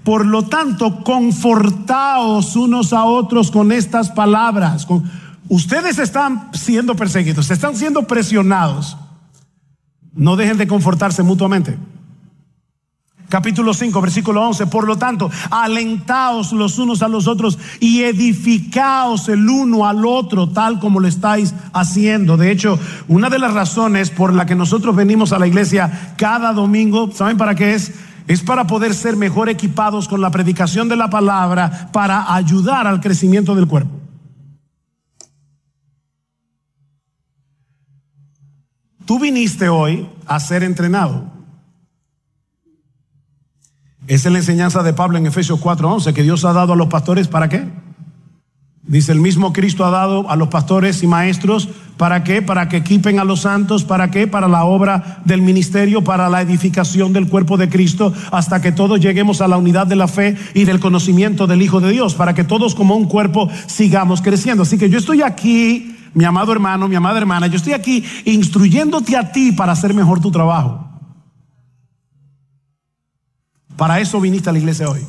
por lo tanto, confortaos unos a otros con estas palabras. Ustedes están siendo perseguidos, están siendo presionados. No dejen de confortarse mutuamente. Capítulo 5, versículo 11. Por lo tanto, alentaos los unos a los otros y edificaos el uno al otro, tal como lo estáis haciendo. De hecho, una de las razones por la que nosotros venimos a la iglesia cada domingo, ¿saben para qué es? Es para poder ser mejor equipados con la predicación de la palabra, para ayudar al crecimiento del cuerpo. Tú viniste hoy a ser entrenado. Esa es la enseñanza de Pablo en Efesios 4:11, que Dios ha dado a los pastores, ¿para qué? Dice, el mismo Cristo ha dado a los pastores y maestros, ¿para qué? Para que equipen a los santos, ¿para qué? Para la obra del ministerio, para la edificación del cuerpo de Cristo, hasta que todos lleguemos a la unidad de la fe y del conocimiento del Hijo de Dios, para que todos como un cuerpo sigamos creciendo. Así que yo estoy aquí, mi amado hermano, mi amada hermana, yo estoy aquí instruyéndote a ti para hacer mejor tu trabajo. Para eso viniste a la iglesia hoy.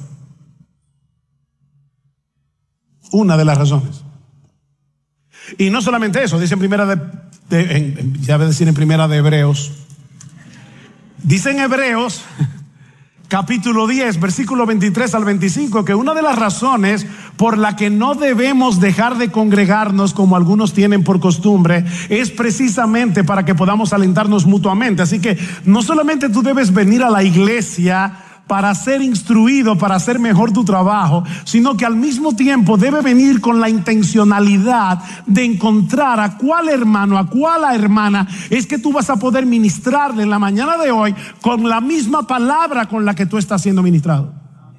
Una de las razones. Y no solamente eso, dice en primera en primera de Hebreos. Dice en Hebreos, capítulo 10, versículo 23 al 25, que una de las razones por la que no debemos dejar de congregarnos como algunos tienen por costumbre es precisamente para que podamos alentarnos mutuamente. Así que no solamente tú debes venir a la iglesia para ser instruido, para hacer mejor tu trabajo, sino que al mismo tiempo debe venir con la intencionalidad de encontrar a cuál hermano, a cuál hermana es que tú vas a poder ministrarle en la mañana de hoy con la misma palabra con la que tú estás siendo ministrado.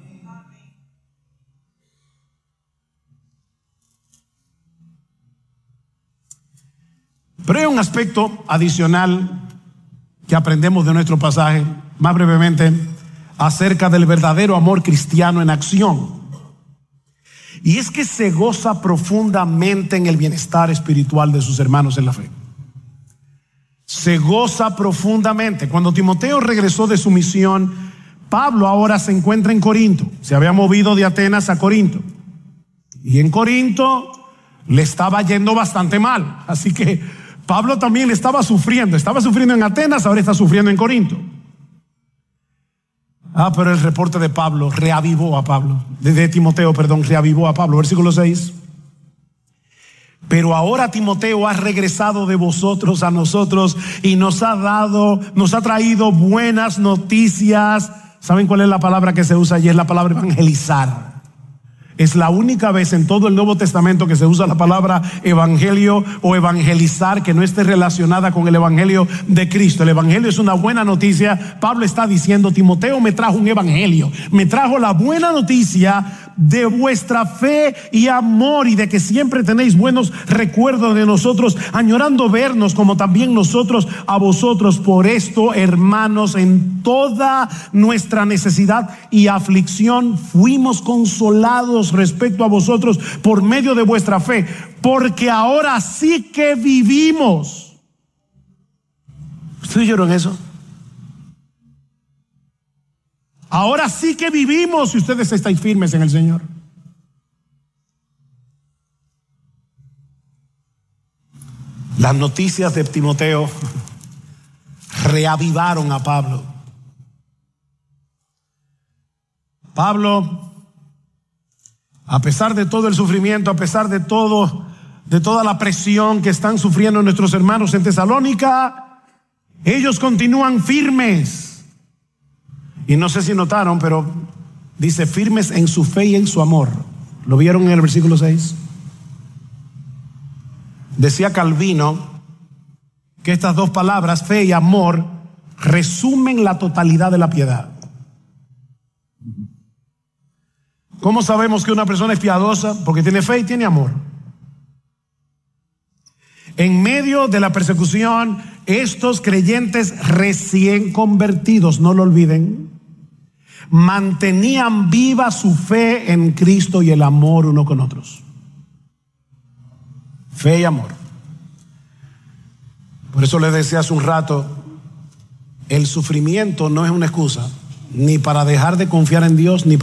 Pero hay un aspecto adicional que aprendemos de nuestro pasaje, más brevemente, acerca del verdadero amor cristiano en acción. Y es que se goza profundamente en el bienestar espiritual de sus hermanos en la fe. Se goza profundamente. Cuando Timoteo regresó de su misión, Pablo ahora se encuentra en Corinto. Se había movido de Atenas a Corinto. Y en Corinto le estaba yendo bastante mal. Así que Pablo también estaba sufriendo. Estaba sufriendo en Atenas, ahora está sufriendo en Corinto. Pero el reporte de Pablo reavivó a Pablo, reavivó a Pablo. Versículo 6. Pero ahora Timoteo ha regresado de vosotros a nosotros y nos ha traído buenas noticias. ¿Saben cuál es la palabra que se usa allí? Es la palabra evangelizar. Es la única vez en todo el Nuevo Testamento que se usa la palabra evangelio o evangelizar que no esté relacionada con el evangelio de Cristo. El evangelio es una buena noticia. Pablo está diciendo, Timoteo me trajo un evangelio, me trajo la buena noticia de vuestra fe y amor y de que siempre tenéis buenos recuerdos de nosotros, añorando vernos como también nosotros a vosotros. Por esto, hermanos, en toda nuestra necesidad y aflicción fuimos consolados respecto a vosotros por medio de vuestra fe, porque ahora sí que vivimos. ¿Ustedes oyeron eso? Ahora sí que vivimos si ustedes estáis firmes en el Señor. Las noticias de Timoteo reavivaron a Pablo. Pablo, a pesar de todo el sufrimiento, a pesar de toda la presión que están sufriendo nuestros hermanos en Tesalónica, ellos continúan firmes. Y no sé si notaron, pero dice firmes en su fe y en su amor. ¿Lo vieron en el versículo 6? Decía Calvino que estas dos palabras, fe y amor, resumen la totalidad de la piedad. ¿Cómo sabemos que una persona es piadosa? Porque tiene fe y tiene amor. En medio de la persecución, estos creyentes recién convertidos, no lo olviden, mantenían viva su fe en Cristo y el amor uno con otros. Fe y amor. Por eso les decía hace un rato, el sufrimiento no es una excusa ni para dejar de confiar en Dios ni para